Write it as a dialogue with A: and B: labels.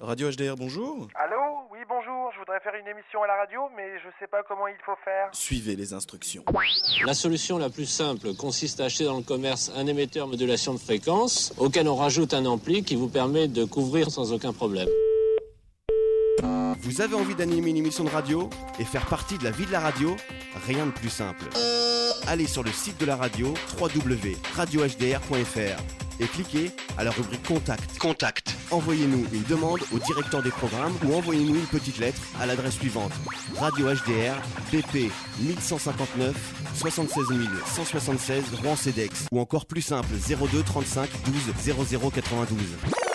A: Radio HDR, bonjour.
B: Allô? Oui, bonjour, je voudrais faire une émission à la radio, mais je sais pas comment il faut faire.
A: Suivez les instructions.
C: La solution la plus simple consiste à acheter dans le commerce un émetteur modulation de fréquence, auquel on rajoute un ampli qui vous permet de couvrir sans aucun problème.
D: Vous avez envie d'animer une émission de radio et faire partie de la vie de la radio? Rien de plus simple. Allez sur le site de la radio, www.radiohdr.fr, et cliquez à la rubrique Contact. Envoyez-nous une demande au directeur des programmes ou envoyez-nous une petite lettre à l'adresse suivante: Radio HDR, BP 1159 76 176 Rouen-Cedex, ou encore plus simple 02 35 12 00 92.